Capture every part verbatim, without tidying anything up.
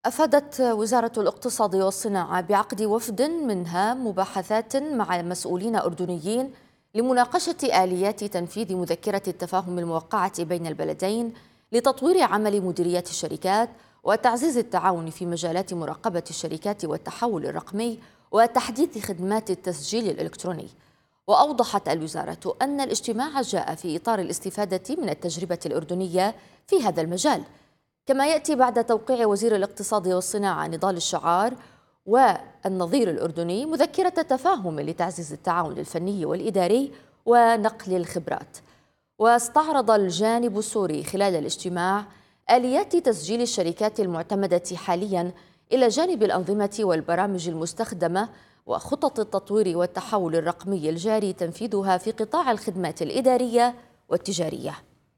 أفادت وزارة الاقتصاد والصناعة بعقد وفد منها مباحثات مع مسؤولين أردنيين لمناقشة آليات تنفيذ مذكرة التفاهم الموقعة بين البلدين لتطوير عمل مديريات الشركات وتعزيز التعاون في مجالات مراقبة الشركات والتحول الرقمي وتحديث خدمات التسجيل الإلكتروني. وأوضحت الوزارة أن الاجتماع جاء في إطار الاستفادة من التجربة الأردنية في هذا المجال، كما يأتي بعد توقيع وزير الاقتصاد والصناعة نضال الشعار والنظير الأردني مذكرة تفاهم لتعزيز التعاون الفني والإداري ونقل الخبرات. واستعرض الجانب السوري خلال الاجتماع آليات تسجيل الشركات المعتمدة حاليا إلى جانب الأنظمة والبرامج المستخدمة وخطط التطوير والتحول الرقمي الجاري تنفيذها في قطاع الخدمات الإدارية والتجارية.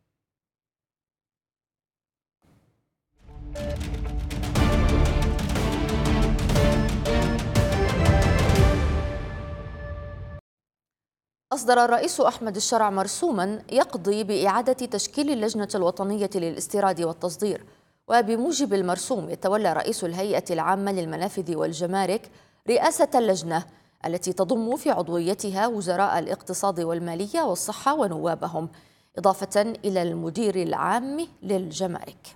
أصدر الرئيس أحمد الشرع مرسوما يقضي بإعادة تشكيل اللجنة الوطنية للاستيراد والتصدير، وبموجب المرسوم يتولى رئيس الهيئة العامة للمنافذ والجمارك رئاسة اللجنة التي تضم في عضويتها وزراء الاقتصاد والمالية والصحة ونوابهم، إضافة إلى المدير العام للجمارك.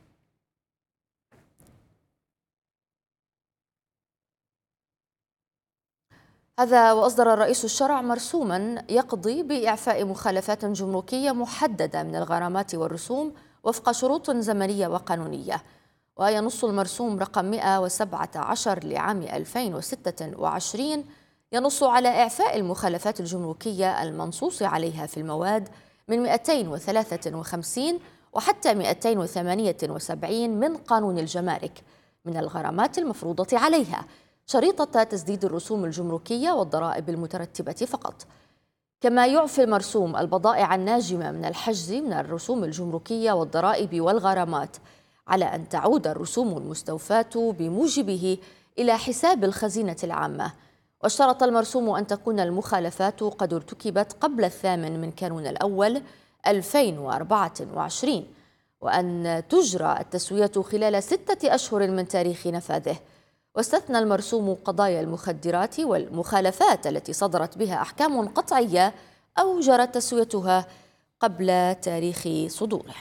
هذا وأصدر الرئيس الشرع مرسوما يقضي بإعفاء مخالفات جمركية محددة من الغرامات والرسوم وفق شروط زمنية وقانونية. وينص المرسوم رقم مئة وسبعة عشر لعام ألفين وستة وعشرين ينص على إعفاء المخالفات الجمركية المنصوص عليها في المواد من مئتين وثلاثة وخمسين وحتى مئتين وثمانية وسبعين من قانون الجمارك من الغرامات المفروضة عليها، شريطة تسديد الرسوم الجمركية والضرائب المترتبة فقط. كما يعفي المرسوم البضائع الناجمة من الحجز من الرسوم الجمركية والضرائب والغرامات، على أن تعود الرسوم المستوفاة بموجبه إلى حساب الخزينة العامة. واشترط المرسوم أن تكون المخالفات قد ارتكبت قبل الثامن من كانون الأول ألفين وأربعة وعشرين، وأن تجرى التسوية خلال ستة أشهر من تاريخ نفاذه. واستثنى المرسوم قضايا المخدرات والمخالفات التي صدرت بها أحكام قطعية أو جرت تسويتها قبل تاريخ صدوره.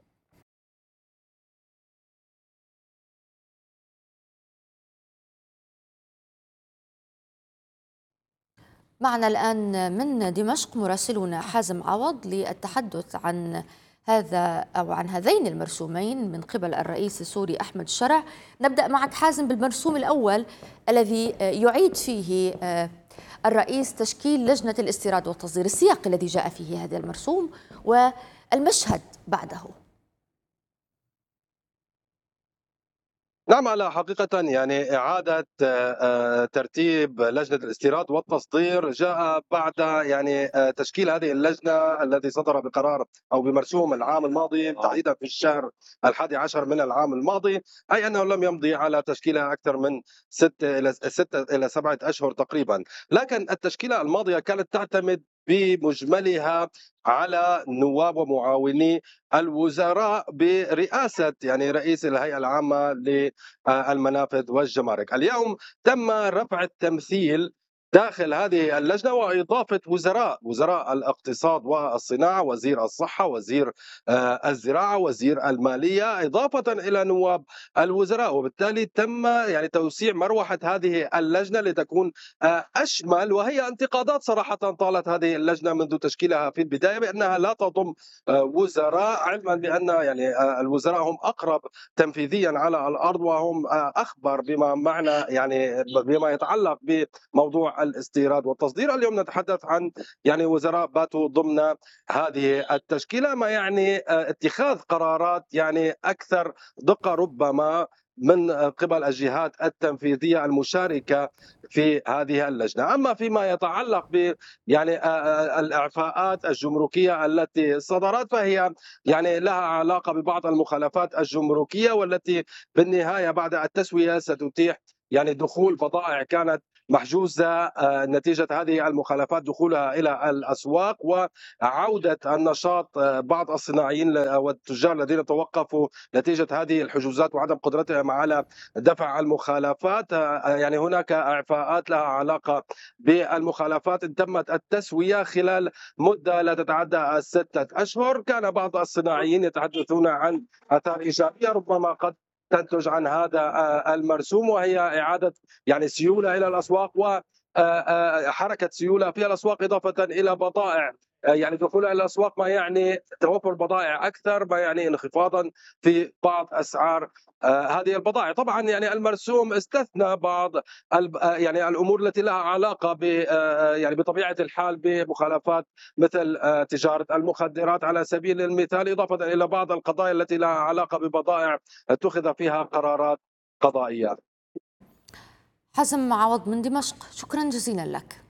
معنا الآن من دمشق مراسلنا حازم عوض للتحدث عن هذا أو عن هذين المرسومين من قبل الرئيس السوري أحمد الشرع. نبدأ معك حازم بالمرسوم الأول الذي يعيد فيه الرئيس تشكيل لجنة الاستيراد والتصدير، السياق الذي جاء فيه هذا المرسوم والمشهد بعده. نعم، على حقيقة يعني إعادة ترتيب لجنة الاستيراد والتصدير جاء بعد يعني تشكيل هذه اللجنة الذي صدر بقرار أو بمرسوم العام الماضي، تحديدا في الشهر الحادي عشر من العام الماضي، أي أنه لم يمضي على تشكيلها أكثر من ستة إلى ستة إلى سبعة أشهر تقريبا. لكن التشكيلة الماضية كانت تعتمد بمجملها على نواب ومعاوني الوزراء برئاسة يعني رئيس الهيئة العامة للمنافذ والجمارك. اليوم تم رفع التمثيل داخل هذه اللجنة وإضافة وزراء وزراء الاقتصاد والصناعة، وزير الصحة، وزير الزراعة، وزير المالية، إضافة إلى نواب الوزراء. وبالتالي تم يعني توسيع مروحة هذه اللجنة لتكون أشمل، وهي انتقادات صراحة طالت هذه اللجنة منذ تشكيلها في البداية بأنها لا تضم وزراء، علما بأن يعني الوزراء هم أقرب تنفيذيا على الأرض وهم أخبر بما معنى يعني بما يتعلق بموضوع الاستيراد والتصدير. اليوم نتحدث عن يعني وزراء باتوا ضمن هذه التشكيلة، ما يعني اتخاذ قرارات يعني أكثر دقة ربما من قبل الجهات التنفيذية المشاركة في هذه اللجنة. أما فيما يتعلق ب يعني الإعفاءات الجمركية التي صدرت، فهي يعني لها علاقة ببعض المخالفات الجمركية، والتي بالنهاية بعد التسوية ستتيح يعني دخول بضائع كانت محجوزة نتيجة هذه المخالفات، دخولها إلى الأسواق وعودة النشاط بعض الصناعيين والتجار الذين توقفوا نتيجة هذه الحجوزات وعدم قدرتهم على دفع المخالفات. يعني هناك إعفاءات لها علاقة بالمخالفات تمت التسوية خلال مدة لا تتعدى الستة أشهر. كان بعض الصناعيين يتحدثون عن آثار إيجابية ربما قد تنتج عن هذا المرسوم، وهي إعادة يعني سيولة إلى الأسواق وحركة سيولة في الأسواق، إضافة إلى بضائع يعني دخولها إلى الأسواق، ما يعني توفر بضائع أكثر، ما يعني انخفاضا في بعض أسعار هذه البضائع. طبعا يعني المرسوم استثنى بعض يعني الأمور التي لها علاقة ب يعني بطبيعة الحال بمخالفات مثل تجارة المخدرات على سبيل المثال، إضافة إلى بعض القضايا التي لها علاقة ببضائع اتخذ فيها قرارات قضائية. حزم عوض من دمشق، شكرا جزيلا لك.